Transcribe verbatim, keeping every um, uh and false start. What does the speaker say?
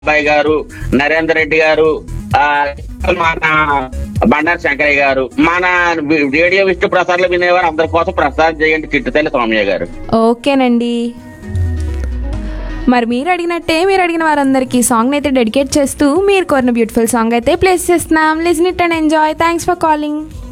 అబ్బాయి గారు, నరేందర్ రెడ్డి గారు, ఆ మన బండారు శంకరయ్య గారు, మన రేడియో విష్ణు ప్రసాద్లు వినేవారు అందరి కోసం ప్రసాద్ చేయండి చిట్టుతల్లి సౌమ్య గారు. ఓకేనండి. మరి మీరు అడిగినట్టే మీరు అడిగిన వారందరికీ సాంగ్ అయితే డెడికేట్ చేస్తూ మీరు కోరిన బ్యూటిఫుల్ సాంగ్ అయితే ప్లేస్ చేస్తున్నాం. Listen it and enjoy. Thanks for calling.